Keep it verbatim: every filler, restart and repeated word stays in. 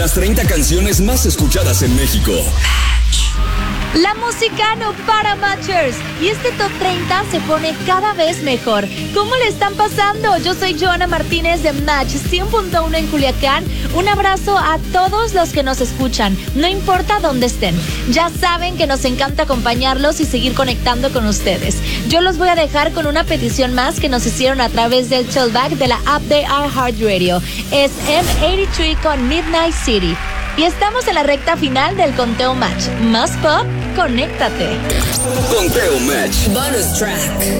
las treinta canciones más escuchadas en México. La música no para, Matchers. Y este top treinta se pone cada vez mejor. ¿Cómo le están pasando? Yo soy Joana Martínez de Match cien punto uno en Culiacán. Un abrazo a todos los que nos escuchan, no importa dónde estén. Ya saben que nos encanta acompañarlos y seguir conectando con ustedes. Yo los voy a dejar con una petición más que nos hicieron a través del tailback de la app de iHeartRadio. Es M ochenta y tres con Midnight City. Y estamos en la recta final del Conteo Match. Más pop, conéctate. Conteo Match. Bonus track.